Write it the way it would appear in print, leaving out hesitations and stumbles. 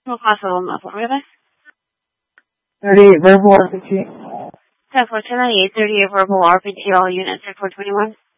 What possible muffle really? 38 verbal RPG. 10-4, 1098, 38 verbal RPG, all units at 421.